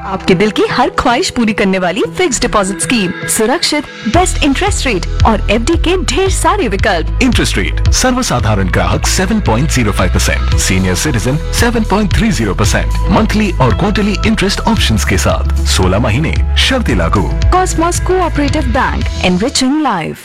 आपके दिल की हर ख्वाहिश पूरी करने वाली फिक्स्ड डिपॉजिट स्कीम, सुरक्षित, बेस्ट इंटरेस्ट रेट और एफडी के ढेर सारे विकल्प। इंटरेस्ट रेट सर्वसाधारण ग्राहक 7.05%, सीनियर सिटीजन 7.30%, मंथली और क्वार्टरली इंटरेस्ट ऑप्शंस के साथ 16 महीने, शर्तें लागू। Cosmos cooperative bank, enriching life.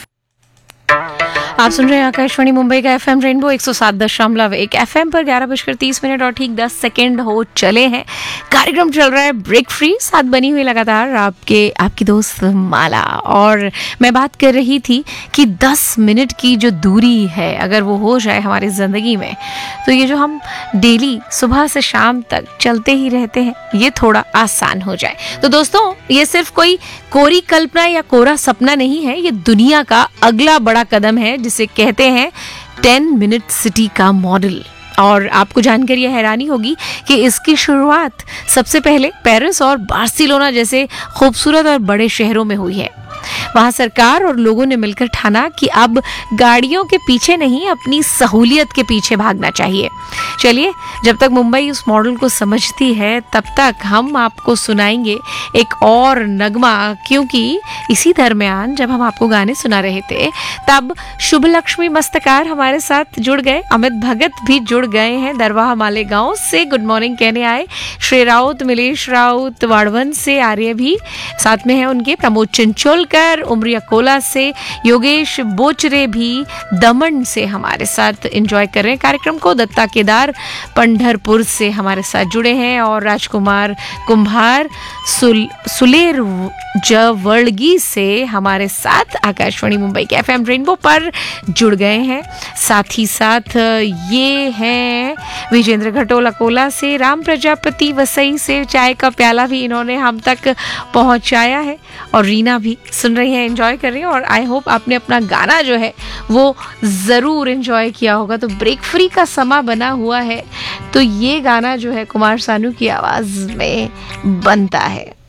आप सुन रहे हैं आकाशवाणी मुंबई का एफएम रेनबो 107.1 एफएम पर 11:30 और ठीक 10 सेकेंड हो चले हैं। कार्यक्रम चल रहा है ब्रेक फ्री, साथ बनी हुई लगातार आपकी दोस्त माला। और मैं बात कर रही थी कि 10 मिनट की जो दूरी है अगर वो हो जाए हमारी ज़िंदगी में, तो ये जो हम डेली सुबह से शाम तक चलते ही रहते हैं ये थोड़ा आसान हो जाए। तो दोस्तों, ये सिर्फ कोई कोरी कल्पना या कोरा सपना नहीं है, ये दुनिया का अगला बड़ा कदम है जिसे कहते हैं 10 मिनट सिटी का मॉडल। और आपको जानकर यह हैरानी होगी कि इसकी शुरुआत सबसे पहले पेरिस और बार्सिलोना जैसे खूबसूरत और बड़े शहरों में हुई है। वहाँ सरकार और लोगों ने मिलकर ठाना कि अब गाड़ियों के पीछे नहीं, अपनी सहूलियत के पीछे भागना चाहिए। चलिए, जब तक मुंबई उस मॉडल को समझती है तब तक हम आपको सुनाएंगे एक और नगमा, क्योंकि इसी दरमियान जब हम आपको गाने सुना रहे थे तब शुभ लक्ष्मी मस्तकार हमारे साथ जुड़ गए, अमित भगत भी जुड़ गए हैं दरवाहा मालेगांव से, गुड मॉर्निंग कहने आए। श्री राउत, मिलेश राउत वाड़वन से, आर्य भी साथ में है उनके, प्रमोद चंचोलकर उमरिया कोला से, योगेश बोचरे भी दमन से हमारे साथ एंजॉय कर रहे हैं कार्यक्रम को, दत्ता केदार पंढरपुर से हमारे साथ जुड़े हैं और राजकुमार कुंभार सुलेर जवड़गी से हमारे साथ आकाशवाणी मुंबई के एफएम रेनबो पर जुड़ गए हैं। साथ ही साथ ये हैं विजेंद्र घटोला कोला से, राम प्रजापति वसई से, चाय का प्याला भी इन्होंने हम तक पहुंचाया है, और रीना भी सुन रही है, एंजॉय कर रही है। और आई होप आपने अपना गाना जो है वो ज़रूर एंजॉय किया होगा। तो ब्रेक फ्री का समा बना हुआ है, तो ये गाना जो है कुमार सानू की आवाज़ में बनता है।